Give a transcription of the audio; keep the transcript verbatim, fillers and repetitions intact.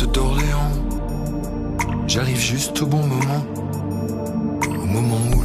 porte d'Orléans. J'arrive juste au bon moment, au moment où